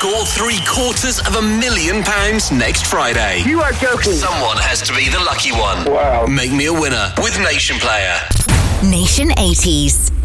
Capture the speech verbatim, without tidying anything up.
Score three quarters of a million pounds next Friday. You are joking. Someone has to be the lucky one. Wow. Make me a winner with Nation Player. Nation eighties.